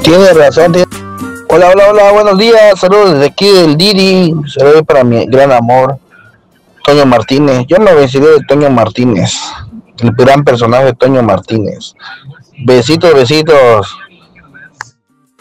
Tiene razón. Hola, hola, hola, buenos días. Saludos desde aquí del Didi. Saludos para mi gran amor, Toño Martínez. Yo me vestiré de Toño Martínez, el gran personaje de Toño Martínez. Besitos, besitos.